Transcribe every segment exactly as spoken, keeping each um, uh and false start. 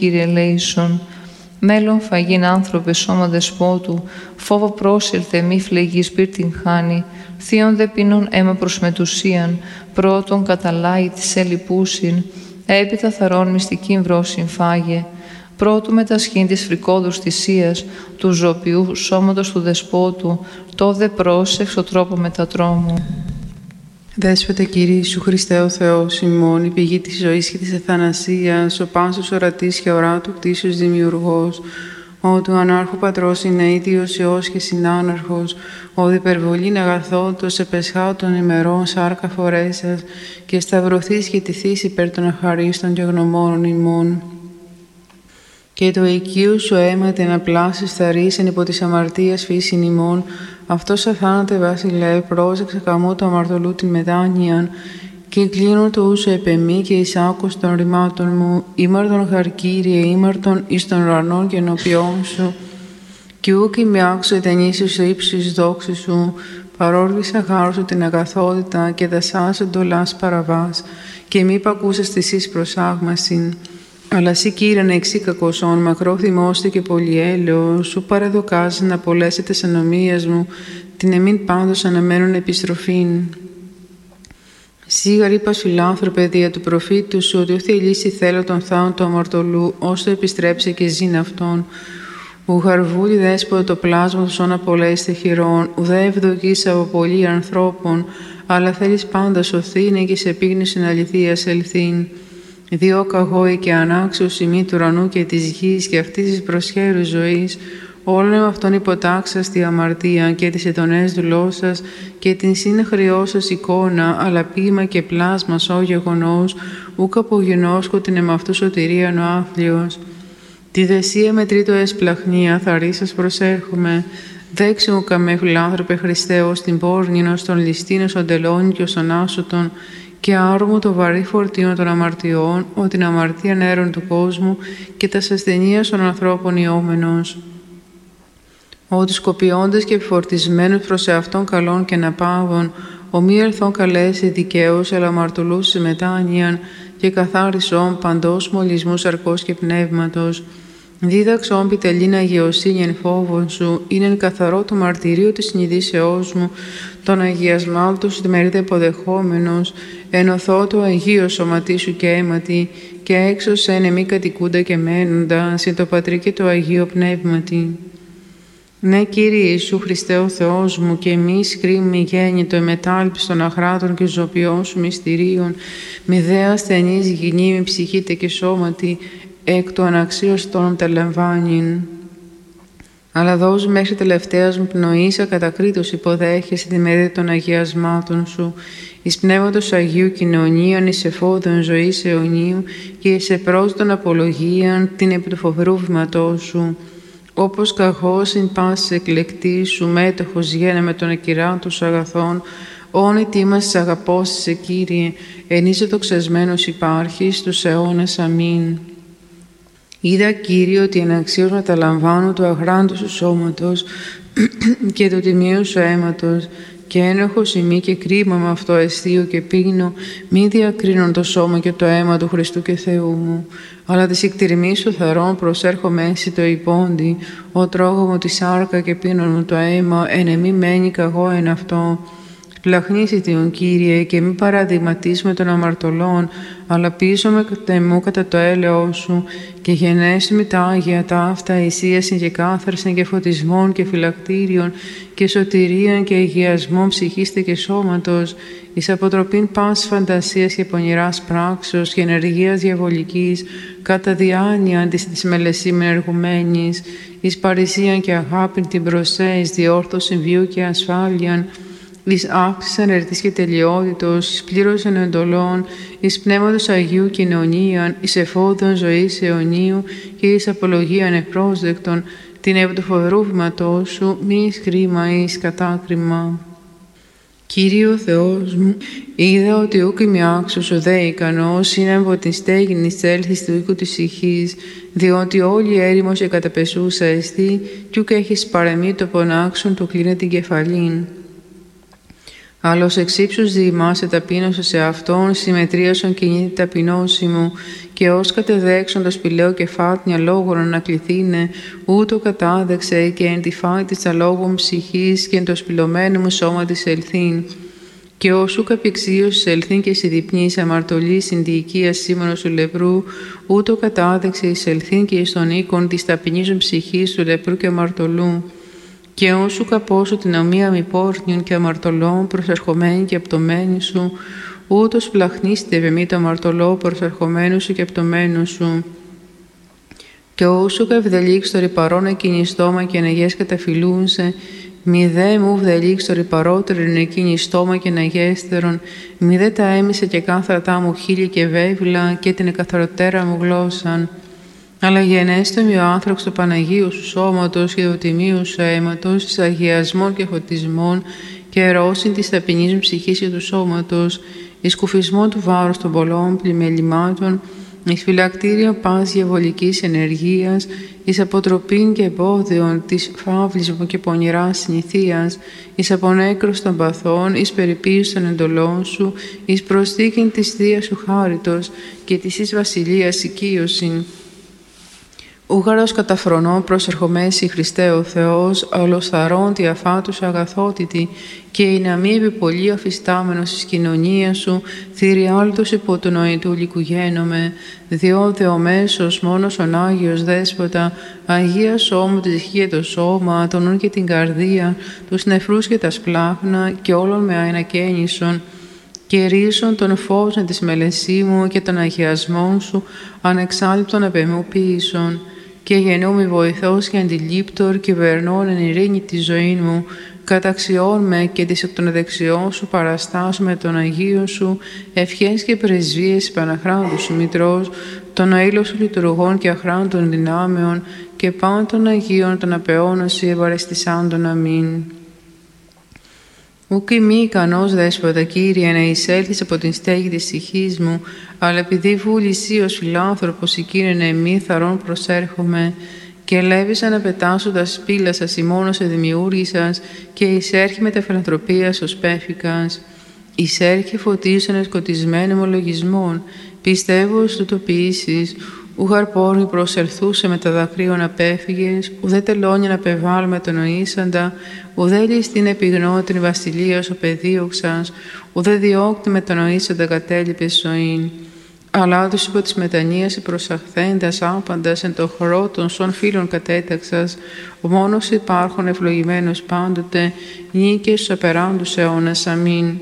Κύριε ελέησον. Μέλλον φαγήν άνθρωπε σώμα δεσπότου, φόβο πρόσελθε μη φλεγή σπίρτην χάνει, θείον δε πίνων αίμα προς μετουσίαν, πρώτον καταλάει της ελιπούσιν, έπειτα θαρών μυστικήν βρόσιν φάγε, πρώτου μετασχήν της φρικόδους θυσίας, του ζωπιού σώματος του δεσπότου, το δε πρόσεξ ο τρόπο μετατρόμου. Δέσποτε Κύριε Ιησού Χριστέ ο Θεός ημών, η πηγή της ζωής και της εθανασίας, ο πάσος ορατής και οράτου κτήσεως δημιουργός, ο του ανάρχου πατρός είναι ίδιος Υιός και συνάναρχος, ο διπερβολήν αγαθότος επεσχά των ημερών σάρκα φορέσας και σταυρωθείς και τηθείς υπέρ των αχαρίστων και γνωμόνων ημών. Και το οικείο σου αίμα την απλάσεις θαρρήσεν υπό της αμαρτίας φύσιν ημών, αυτός αθάνατε βασιλεύ, πρόσεξε καμού το αμαρτωλού την μετάνοιαν, και κλείνω το ούσο επεμή και εις άκους των ρημάτων μου, ήμαρτον χαρκύριε, ήμαρτον εις των ουρανών και ενώπιόν σου, και ούκ ημι άξω ετενήσεις ο ύψης δόξης σου, παρόρβησα χάρου σου την αγαθότητα και δασάς εντολάς παραβάς, και μη πακούσες της εις προσάγμασιν. Αλλά σύ Κύριε εξή κακοσόν, μακρό θυμώστε και πολυέλεος, σου παραδοκάζει να απολέσει τες ανομίες μου, την εμήν πάντως αναμένουν επιστροφήν. Σίγαρ είπα φιλάνθρωπε δια του προφήτου σου, ότι όθη ελύσει θέλω τον θάον του αμαρτωλού, ώστε επιστρέψει και ζήν αυτόν. Ου χαρβούλη δέσποτε το πλάσμα του σώνα απολέσте χειρών, ουδέ ευδοκείς από πολλοί ανθρώπων, αλλά θέλεις πάντα σωθήνε και σε πίγνωσιν αληθείας ελθήν. Διό καγόη και ανάξιος ημί του ουρανού και της γης και αυτής της προσχέρου ζωής, όλων με αυτόν υποτάξας τη αμαρτία και τις ετονές δουλώσας και την συνεχρειό σας εικόνα, αλλά ποίημα και πλάσμα σώ γεγονός, ούκ απογενώσκω την εμαυτού σωτηρίαν ο άφλιος. Τη δεσία με τρίτο εσπλαχνία θαρρή σας προσέρχομαι, δέξε μου καμέ φιλάνθρωπε Χριστέ ως την πόρνηνος των ληστήνος ον τελώνει και ως άσωτον, και άρωμο το βαρύ φορτίο των αμαρτιών, ο την αμαρτία νέρων του κόσμου και τα ασθενείας των ανθρώπων ιόμενος. Ότι σκοπιώντες και επιφορτισμένους προς εαυτόν καλών και αναπαύων, ο μη ελθόν καλέσει δικαίους, αλλά αμαρτωλούς σε μετάνοιαν και καθάρισον παντός μολυσμού σαρκός και πνεύματος. Δίδαξον πιτελήν αγιοσύνη εν φόβον σου, είναι εν καθαρό το μαρτυρίο της συνειδήσεώς μου, τον αγιασμά του στη μερίδα υποδεχόμενος, ενωθώ το αγίο σωματί σου και αίματι, και έξω σεν μη κατοικούντα και μένοντα, συν το Πατρί και το Αγίο Πνεύματι. Ναι, Κύριε Ιησού Χριστέ ο Θεός μου, και εμείς κρίμη γέννητο εμετάλπις των αχράτων και ζωπιών σου μυστηρίων, μη δε ασθενής γυνή, μη ψυχήτε και σώματι, εκ του αναξίως των τελαμβάνειν. Αλλά δώσου μέχρι τελευταίας μου πνοής ακατακρίτως υποδέχεσαι τη μερίδα των αγιασμάτων σου, εις πνεύματος Αγίου κοινωνίαν, εις εφόδων ζωής αιωνίου και εις επρόσδον απολογίαν την επί του φοβερού βήματός σου. Όπως καχώς συν πάσης εκλεκτής σου, μέτοχος γένε με τον ακυράτους αγαθών, όνει τίμας αγαπώσεις σε Κύριε, ενίσαι το ξεσμένος υπάρχεις τους αιώνας. Αμήν. Είδα, Κύριε, ότι εν αξίως μεταλαμβάνω του αγράντου σου σώματος και του τιμίου σου αίματος, και ένοχος ημί και κρίμα με αυτό αισθείο και πίνω, μη διακρίνον το σώμα και το αίμα του Χριστού και Θεού μου, αλλά της εκτιρμής σου θερών προσέρχομαι εσύ το υπόντι, ο τρώγω μου τη σάρκα και πίνω μου το αίμα, εν εμή μένει καγώ εν αυτό. Πλαχνίσι Τον Κύριε, και μη παραδειγματίσουμε των αμαρτωλών, αλλά πίσω με τεμού κατά το έλεος σου, και γενέσουμε τα Άγια ταύτα, εισίασιν και κάθαρσιν και φωτισμών και φυλακτήριων και σωτηρίων και αγιασμών ψυχίστε και σώματος, εις αποτροπήν πάσης φαντασίας και πονηράς πράξεως και ενεργείας διαβολικής, κατά διάνοια της της μελεσίμεν εργουμένης, εις παρησίαν και αγάπην την προσέ, εις διόρθωσιν βίου και ασφάλειαν, εις αύξησαν ερτής και τελειότητος, εις πλήρωσαν εντολών, εις πνεύματος Αγίου κοινωνίαν, εις εφόδων ζωής αιωνίου και εις απολογίαν ευπρόσδεκτον, την επί του φοβερού βήματός σου, μη εις χρήμα ή εις κατάκριμα. Κύριε ο Θεός μου, είδα ότι ούκ είμαι άξιος ουδέ ικανός, είναι από την στέγην εις έλθεις του οίκου της ηχής, διότι όλη έρημος και καταπεσούσα εστί, κι ούκ έχεις παρεμεί το πονάξον του κλείνε την κεφαλήν. Άλλος εξ ύψους διημάς εταπείνωσε σε αυτόν, συμμετρίασον κινείται ταπεινώσιμο, και ως κατεδέξοντος πηλαίο και φάτνια λόγων ανακληθήνε, ούτω κατάδεξε και εν τη φάη της αλόγων ψυχής και εν το σπηλωμένο μου σώμα της ελθύν. Και όσου καπηξίως ελθύν και συδιπνής αμαρτωλή συντιοικίας σήμωνος του λεπρού, ούτω κατάδεξε εις ελθύν και εις τον οίκον της ταπεινίζων ψυχής του λεπρού και αμαρτωλού. Και όσου καπώσου την ομοία μη πόρνιων και αμαρτωλών προσερχομένη και απτωμένη σου, ούτως πλαχνίστε ευεμή το αμαρτωλό προσερχομένου σου και απτωμένου σου. Και όσου καυδελίξ το ρηπαρόν εκείνη στόμα και αναγές καταφυλούνσε, μη δε μου βδελίξ το ρηπαρότερον εκείνη στόμα και αναγέστερον, μη δε τα έμισε και κάθρατά μου χείλη και βέβυλα και την εκαθαροτέρα μου γλώσσαν. Αλλά γενέστε μη ο άνθρωπος του Παναγίου σου σώματος και του τιμίου σου αίματος, εις αγιασμών και φωτισμών και ερώσιν της ταπεινής μου ψυχής και του σώματος, εις κουφισμών του βάρους των πολλών πλημελημάτων, εις φυλακτήριο πας διαβολικής ενεργείας, εις αποτροπήν και εμπόδιων της φαύλης μου και πονηράς συνηθείας, εις απονέκρος των παθών, εις περιποίηση των εντολών σου, εις προσθήκην της Θείας σου χάριτος και της εις βασιλείας οικείωσιν. Ούγαρος καταφρονώ προσερχομέσι Χριστέ ο Θεός, ολοσθαρών τη αφάτους αγαθότητη, και η να μη επιπολή αφιστάμενος εις κοινωνία σου, θηριάλτος υπό του νοητού λικουγένομαι, διό Θεομέσος μόνος ον Άγιος Δέσποτα, Αγία σώμου τη ψυχή και το σώμα, τον νου και την καρδία, τους νεφρούς και τα σπλάχνα, και όλων με αενακαίνισον, και ρίσον τον φόβον της μελεσίμου και των αγιασμών σου, ανεξάλληπτον απεμοποίησον. Και γεννούμι βοηθός και αντιλήπτορ και βερνών εν ειρήνη τη ζωή μου, καταξιών με και της εκ των δεξιών σου παραστάσου με τον Αγίο σου, ευχές και πρεσβείες Παναχράντου σου Μητρός, των αήλων σου λειτουργών και αχράντων δυνάμεων, και πάντων των Αγίων των απεώνωση ευαρεστησάντων. Αμήν. Ουκ μη ικανός Δέσποτα, Κύριε, να εισέλθεις από την στέγη της ψυχής μου, αλλά επειδή βούλησή ως φιλάνθρωπος εκείνη εμή θαρών προσέρχομαι, και ελεύησα να πετάσοντας πύλα σας ημώνος σε δημιούργησας, και εισέρχει με τα φιλανθρωπίας ως πέφικας. Εισέρχει φωτίσον εσκοτισμένων ομολογισμών, πιστεύω ως τούτο ποιήσεις, ουχαρ πόρνη προσερθούσε με τα δακρύων απέφυγες, ουδέ τελώνει να πεβάλουμε τον νοήσαντα, ουδέ ληστήν επιγνώ την βασιλεία ο παιδίωξας, ουδέ διώκτη με τον νοήσαντα κατέλειπες ζωήν. Αλλά τους υπό της μετανοίας προσαχθέντας άπαντας εν το χορό των σων φίλων κατέταξας, ο μόνος υπάρχον ευλογημένος πάντοτε, νίκες στους απεράντους αιώνας. Αμήν.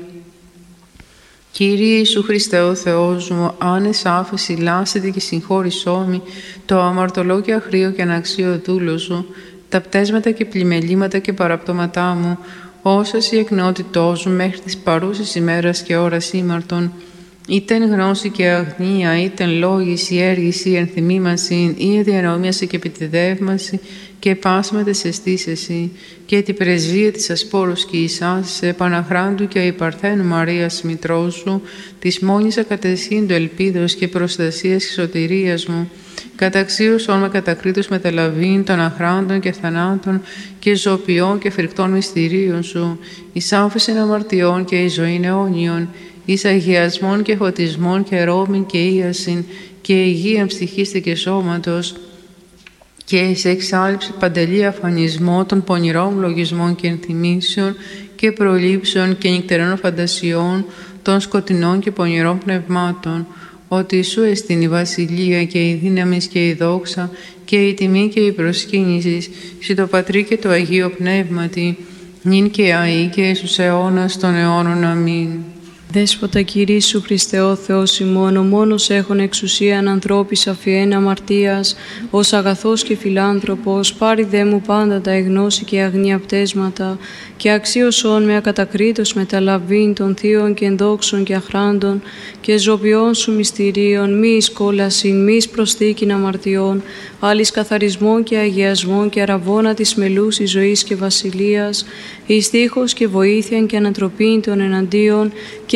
Κύριε Ιησού Χριστέ ο Θεός μου, άνες άφεση λάσετε και συγχώρησόμη το αμαρτωλό και αχρίο και αναξίο δούλο σου, τα πτέσματα και πλημελήματα και παραπτώματά μου, όσας η εκνότητός μου μέχρι της παρούσης ημέρας και ώρας ήμαρτον, είτε εν γνώση και αγνία, είτε εν λόγηση, έργηση, ενθυμήμαση, ή διανομίαση και επιτεδεύμαση, και πάσματα σε αισθήσεση, και την πρεσβεία της ασπόρους και εισάς, σε Παναχράντου και η Παρθένου Μαρίας Μητρός σου, της μόνης ακατεσχύντου ελπίδος και προστασίας και σωτηρίας μου, καταξίωσον με κατακρίτους μεταλαβήν των αχράντων και θανάτων και ζωοποιών και φρικτών μυστηρίων σου, εις άφησιν αμαρτιών και εις ζωήν αιώνιον, εις αγιασμών και φωτισμών και ρόμην και ίασιν και υγείαν ψυχήστε και σώματος, και εις εξάλληψη παντελή αφανισμό των πονηρών λογισμών και ενθυμίσεων και προλήψεων και νυχτερών φαντασιών των σκοτεινών και πονηρών πνευμάτων, ότι σου εστιν η βασιλεία και η δύναμη και η δόξα και η τιμή και η προσκύνηση σε το Πατρί και το Αγίο Πνεύματι, νυν και αεί και στους αιώνας των αιώνων. Αμήν. Δέσποτα Κύριε Ιησού Χριστέ ο Θεός ημών, ο μόνος έχων εξουσίαν ανθρώπης αφιέν αμαρτίας, ως αγαθός και φιλάνθρωπος, πάρει δε μου πάντα τα εγνώση και αγνία πτέσματα, και αξίωσον με ακατακρίτως μεταλαβήν των θείων και ενδόξων και αχράντων, και ζωπιών σου μυστηρίων, μη εις κόλασιν, μη εις προσθήκην αμαρτιών, άλλης καθαρισμών και αγιασμών και αραβώνα της μελούσης ζωής και βασιλείας, εις τείχος και βοήθειαν και ανατροπήν των εναντίον, και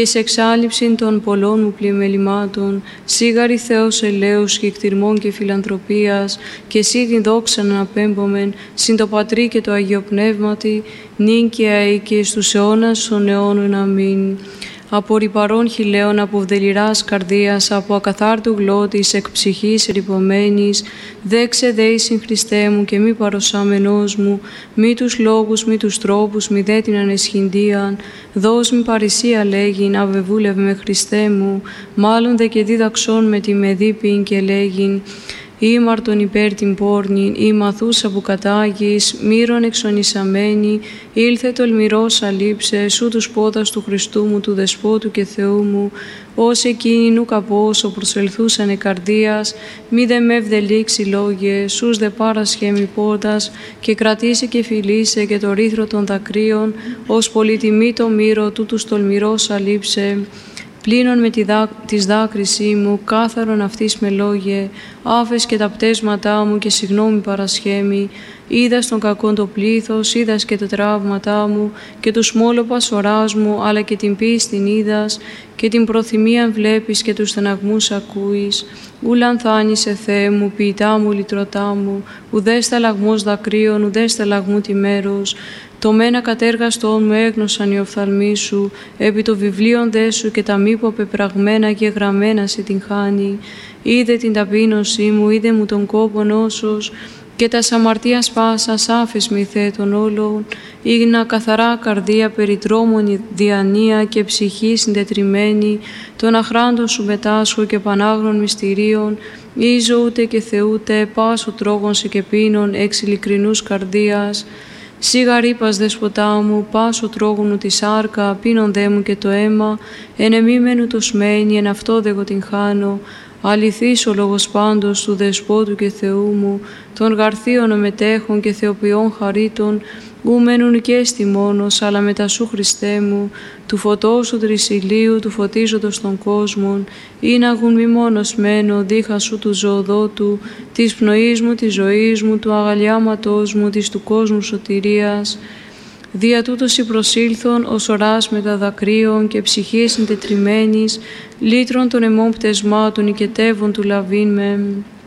και σε εξάλληψη των πολλών μου πλημελημάτων, σίγαρη Θεός ελέους και εκτιρμών και φιλανθρωπίας, και εσύ την δόξα να απέμπομεν, συν το Πατρί και το Αγίο Πνεύματι, νυν και αεί και εις τους αιώνας των αιώνων. Αμήν. Από ρυπαρών χιλέων, από βδελιράς καρδίας, από ακαθάρτου γλώτης, εκ ψυχής ρυπωμένης, δέξε δέησιν Χριστέ μου και μη παροσάμενός μου, μη τους λόγους, μη τους τρόπους, μη δε την ανεσχυντίαν, δώσ' μη παρησία λέγειν, αβεβούλευ με Χριστέ μου, μάλλον δε και δίδαξόν με τη μεδίπην και λέγειν, ήμαρτον υπέρ την πόρνην, ή μαθούσα που κατάγεις, μύρον εξονισαμένη, ήλθε τολμηρός αλείψε, σου τους πόδας του Χριστού μου, του Δεσπότου και Θεού μου, ως εκείνοι νου καπόσο προσελθούσανε καρδίας, μη δε με ευδελίξει λόγε, σούς δε παρασχέμι πόδας, και κρατήσει και φιλήσε και το ρήθρο των δακρύων, ως πολυτιμή το μύρο του τους τολμηρός αλείψε. Πλύνων με τη δά, της δάκρυσή μου, κάθαρον αυτής με λόγε, άφες και τα πτέσματά μου και συγγνώμη παρασχέμι, είδας τον κακόν το πλήθος, είδας και τα τραύματά μου, και τους μόλοπας οράς μου, αλλά και την πίστην είδας, και την προθυμίαν βλέπεις και τους στεναγμούς ακούεις. Ου λανθάνησε Θεέ μου, ποιητά μου, λυτρωτά μου, ουδέ σταλαγμός δακρύων, ουδέ σταλαγμού τη μέρος. Το μένα κατέργαστον μου έγνωσαν οι οφθαλμοί σου, επί το βιβλίον δε σου και τα μήπω πεπραγμένα και γραμμένα σε την χάνει. Είδε την ταπείνωσή μου, είδε μου τον κόπον όσος, και τα αμαρτίας πάσας άφες μη Θεέ των όλων, ήγνα καθαρά καρδία περιτρόμων διανία και ψυχή συντετριμένη, των αχράντων σου μετάσχω και πανάγνων μυστηρίων, ίζω ούτε και θεούτε, πάσο τρόγων σε και πίνων, εξ ειλικρινούς καρδίας. Σίγα ρήπας δεσποτά μου, πάσο τρόγωνου τη σάρκα, πίνον δε μου και το αίμα, εν εμίμενου το σμένη, εν αυτό δε εγώ την χάνω. Αληθής ο λόγος πάντως του Δεσπότου και Θεού μου, των γαρθίων μετέχων και θεοποιών χαρίτων, ου μένουν και εστι μόνος, αλλά μετά σου Χριστέ μου, του φωτός του τρισιλίου, του φωτίζοντος των κόσμων, ή να γουν μη μόνος μένω, δίχα σου του ζωοδότου, της πνοής μου, της ζωής μου, του αγαλιάματός μου, της του κόσμου σωτηρίας. Δια τούτος η προσήλθον ως οράς μετά δακρύων και ψυχής συντετριμένης, λύτρων των αιμών πτεσμάτων οικετεύων του λαβήν με,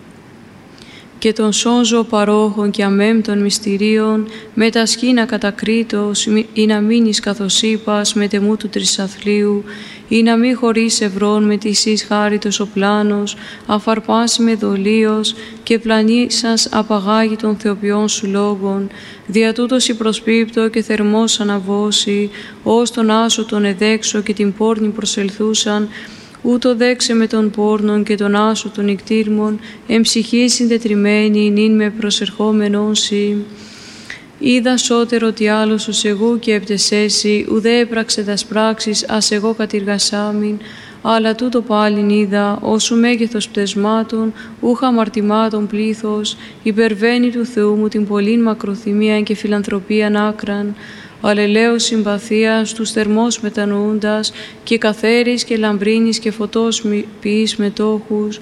και των σώζω παρόχων και αμέμπτων μυστηρίων, με τα σκήνα κατακρίτως, ή να μείνεις καθώς είπας με τεμού του τρισαθλίου, ή να μη χωρίς ευρών με τη εις χάριτος ο πλάνος, αφαρπάσει με δολίος και πλανήσας απαγάγει των θεοποιών σου λόγων. Δια τούτος η προσπίπτω και θερμός αναβώσει, ως τον άσο τον εδέξω και την πόρνη προσελθούσαν, ούτω δέξε με τον πόρνον και τον άσο των νικτήρμων, εν ψυχή συντετριμένη, νυν με προσερχόμενον σοι. Είδα σώτερο τι άλλος ως εγώ και έπτεσέσι, ουδέ έπραξε τας πράξεις, ας εγώ κατηργασάμιν, αλλά τούτο πάλιν είδα, όσου μέγεθος πτεσμάτων, ούχα αμαρτημάτων πλήθος, υπερβαίνει του Θεού μου την πολλήν μακροθυμία και φιλανθρωπίαν άκραν, αλλελέως συμπαθίας, τους θερμός μετανοούντας, και καθαίρης και λαμπρίνης και φωτός ποιείς μετόχους,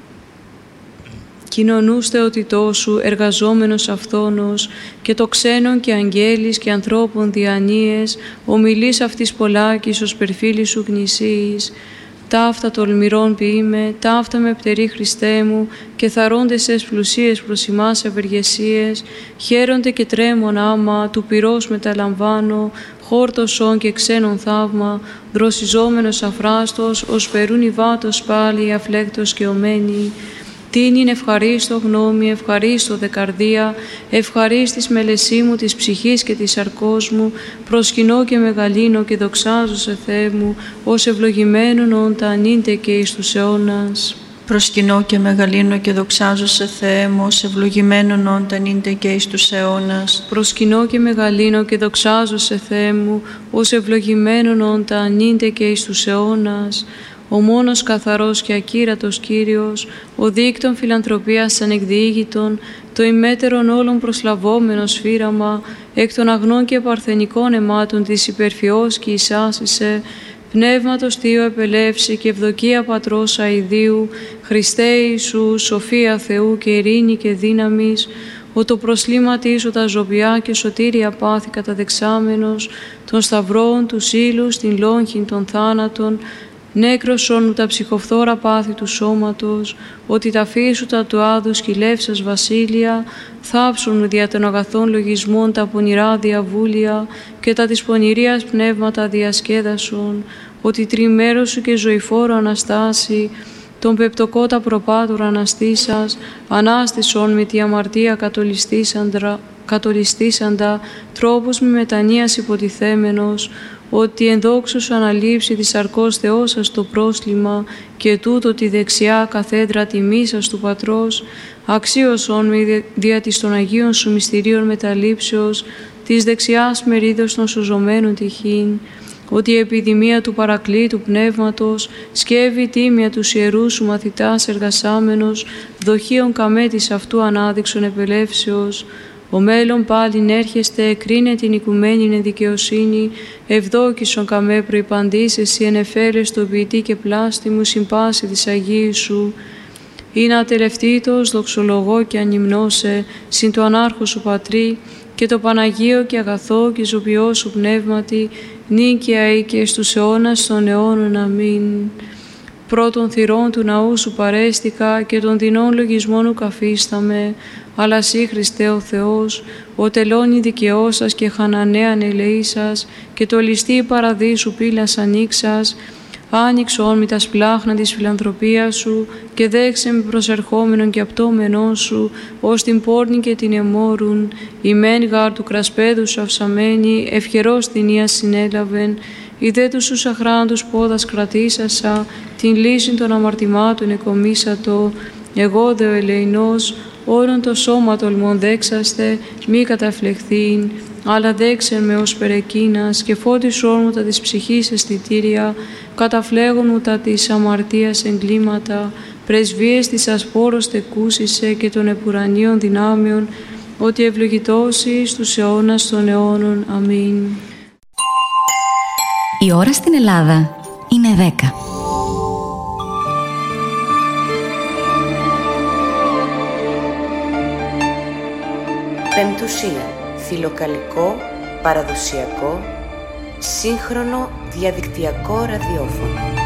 κοινωνούς θεοτητός σου, εργαζόμενος αυθόνος, και το ξένον και αγγέλης και ανθρώπων διανοίες, ομιλείς αυτής πολλάκης ως περφίλη σου γνησίης. Ταύτα τολμηρών ποιείμαι, ταύτα με πτερή Χριστέ μου, και θαρώντες εσ πλουσίες προς ημάς ευεργεσίες, χαίρονται και τρέμον άμα, του πυρός μεταλαμβάνω, χόρτωσον και ξένον θαύμα, δροσιζόμενος αφράστος, ως περούν υβάτος πάλι αφλέκτος και ομένη. Τιν είναι ευχαρίστω γνώμη, ευχαρίστω δε καρδία, ευχαρίστης μελεσί μου της ψυχής και της σαρκός μου, προσκυνώ και μεγαλύνω και δοξάζω σε Θεέ μου, ως ευλογημένον όντα ανήντε και εις τους αιώνας. Προσκυνώ και μεγαλύνω και δοξάζω σε Θεέ μου, ως ευλογημένον όντα ανήντε και εις τους αιώνας. Προσκυνώ και μεγαλύνω και δοξάζω σε Θεέ μου, ως ευλογημένον όντα ανήντε και εις τους αιώνας. Ο μόνος καθαρός και ακύρατος Κύριος, ο δίκτων φιλανθρωπίας ανεκδιήγητον, το ημέτερον όλων προσλαβόμενος φύραμα, εκ των αγνών και παρθενικών αιμάτων της υπερφιός και εισάσισε, Πνεύματος Θείο επελεύσει και ευδοκία Πατρός αηδίου, Χριστέ Ιησού, σοφία Θεού και ειρήνη και δύναμις, ο το προσλήματι σου τα ζωβιά και σωτήρια πάθη καταδεξάμενος, των σταυρών, του ύλους, την λόγχην των θάνατων, νέκρωσον τα ψυχοφθόρα πάθη του σώματος, ότι τα φύσου τα του άδου σκυλεύσας βασίλεια, θάψουν δια των αγαθών λογισμών τα πονηρά διαβούλια και τα της πονηρίας πνεύματα διασκέδασον, ότι τριμέρος σου και ζωηφόρο Αναστάση, τον πεπτοκότα προπάτωρα αναστήσας, ανάστησον με τη αμαρτία κατολιστήσαντα, κατολιστήσαντα τρόπους με μετανοίας υποτιθέμενος, ότι ενδόξου σου αναλήψει της σαρκός Θεός σας το πρόσλημα και τούτο τη δεξιά καθέδρα τιμής σας του Πατρός, αξίωσον με δια της των Αγίων σου μυστηρίων μεταλήψεως, της δεξιάς μερίδος των σωζωμένων τυχήν, ότι η επιδημία του παρακλήτου πνεύματος σκεύει τίμια τους ιερούς σου μαθητάς εργασάμενος, δοχείων καμέτης αυτού ανάδειξον επελεύσεως, ο μέλλον πάλιν έρχεστε, κρίνε την οικουμένην εν δικαιοσύνη, ευδόκησον καμέ προϋπαντής, εσύ ενεφέρες το ποιητή και πλάστη μου συμπάση της Αγίου σου. Είναι ατελευτήτως, δοξολογώ και ανυμνώσε, συν το ανάρχο σου Πατρί, και το Παναγίο και αγαθό και ζωπιό σου πνεύματι, νίκαια ή και στους αιώνας των αιώνων. Αμήν. Πρώτων θυρών του ναού σου παρέστηκα και των δεινών λογισμών σου καφίσταμε, αλλά σύ Χριστέ ο Θεός, ο τελώνη δικαιός σας και χανανέαν ελεήσας και το ληστή παραδείσου πύλας ανοίξας, άνοιξον με τα σπλάχνα της φιλανθρωπίας σου και δέξε με προσερχόμενον και απτώμενόν σου, ως την πόρνη και την εμόρουν, η μεν γάρ του κρασπέδου σου αυσαμένη, ευχερός την ία συνέλαβεν, η δε τους τους αχράντους πόδας κρατήσασα, την λύση των αμαρτημάτων εκομίσατο, εγώ δε ο ελεηνός, όλον το σώμα τολμών δέξαστε, μη καταφλεχθήν, αλλά δέξεν με ως περεκίνας και φώτισόν μου τα της ψυχής αισθητήρια, καταφλέγον μου τα της αμαρτίας εγκλήματα, πρεσβείες της ασπόρος τεκούσισε και των επουρανίων δυνάμεων, ότι ευλογητώσει στους αιώνας των αιώνων. Αμήν. Η ώρα στην Ελλάδα είναι δέκα. Πεμπτουσία, φιλοκαλικό, παραδοσιακό, σύγχρονο διαδικτυακό ραδιόφωνο.